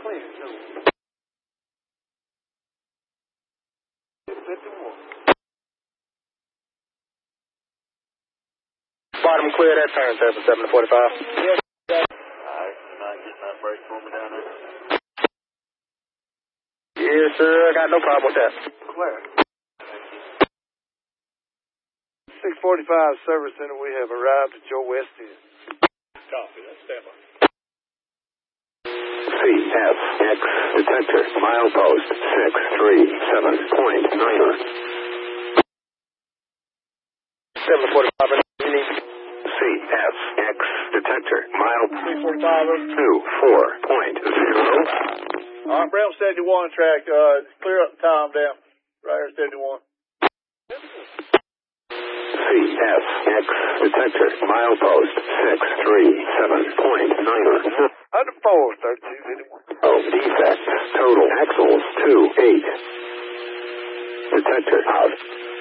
clear, too. 51. Bottom clear that turn, sir, for 7 to 45. Yes, sir. Alright, not getting that break for me down there. Yes, sir, I got no problem with that. Clear. 645 Service Center, we have arrived at your west end. Copy, that's stand by. CFX detector, milepost 637.9. 7 to 45, CFX detector, mile 645. 24.0. Alright, Brown 71 track, clear up time down. Right here, 71. CFX detector, milepost 637.9. 104, 3251. Oh, defect, total axles 28. Detector out.